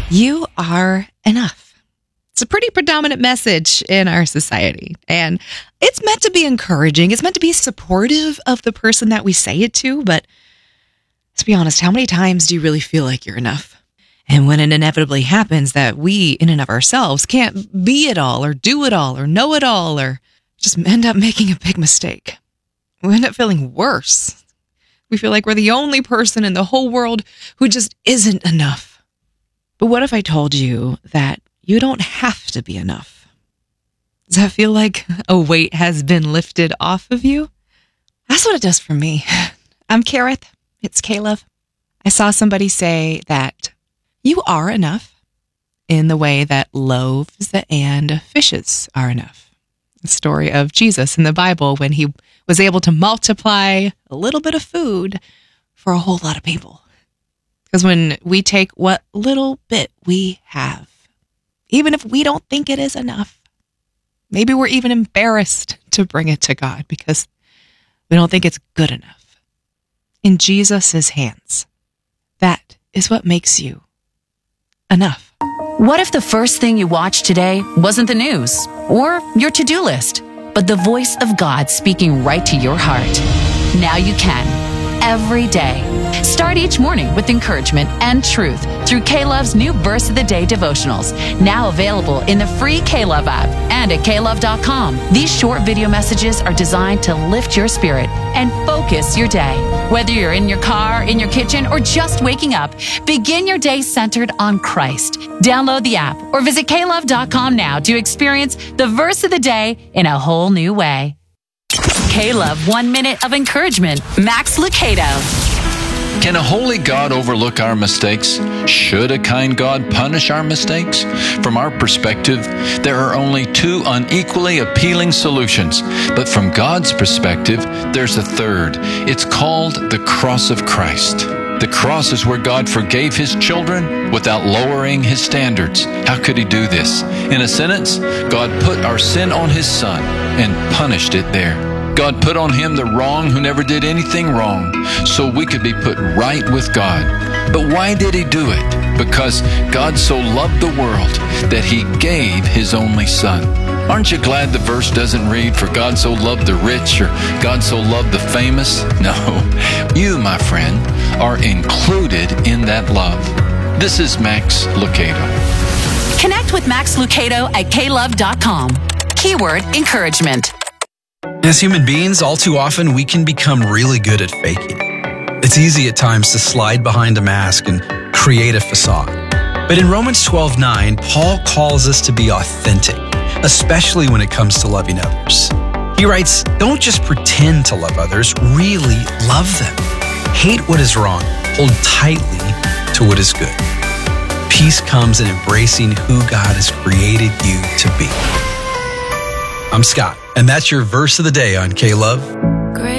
You are enough. It's a pretty predominant message in our society, and it's meant to be encouraging. It's meant to be supportive of the person that we say it to, but let's be honest, how many times do you really feel like you're enough? And when it inevitably happens that we, in and of ourselves, can't be it all or do it all or know it all or just end up making a big mistake, we end up feeling worse. We feel like we're the only person in the whole world who just isn't enough. But what if I told you that you don't have to be enough? Does that feel like a weight has been lifted off of you? That's what it does for me. I'm Kareth. It's Caleb. I saw somebody say that you are enough in the way that loaves and fishes are enough. The story of Jesus in the Bible when he was able to multiply a little bit of food for a whole lot of people. Because when we take what little bit we have, even if we don't think it is enough, maybe we're even embarrassed to bring it to God because we don't think it's good enough. In Jesus' hands, that is what makes you enough. What if the first thing you watched today wasn't the news or your to-do list, but the voice of God speaking right to your heart? Now you can, every day. Start each morning with encouragement and truth through K-Love's new Verse of the Day devotionals, now available in the free K-Love app and at klove.com. These short video messages are designed to lift your spirit and focus your day. Whether you're in your car, in your kitchen, or just waking up, begin your day centered on Christ. Download the app or visit klove.com now to experience the Verse of the Day in a whole new way. K-Love 1 minute of encouragement. Max Lucado. Can a holy God overlook our mistakes? Should a kind God punish our mistakes? From our perspective, there are only two unequally appealing solutions. But from God's perspective, there's a third. It's called the cross of Christ. The cross is where God forgave His children without lowering His standards. How could He do this? In a sentence, God put our sin on His Son and punished it there. God put on Him the wrong who never did anything wrong, so we could be put right with God. But why did He do it? Because God so loved the world that He gave His only Son. Aren't you glad the verse doesn't read, "For God so loved the rich," or "God so loved the famous"? No, you, my friend, are included in that love. This is Max Lucado. Connect with Max Lucado at klove.com. Keyword encouragement. As human beings, all too often we can become really good at faking. It's easy at times to slide behind a mask and create a facade. But in Romans 12:9, Paul calls us to be authentic, especially when it comes to loving others. He writes, "Don't just pretend to love others, really love them. Hate what is wrong, hold tightly to what is good." Peace comes in embracing who God has created you to be. I'm Scott, and that's your Verse of the Day on K-Love.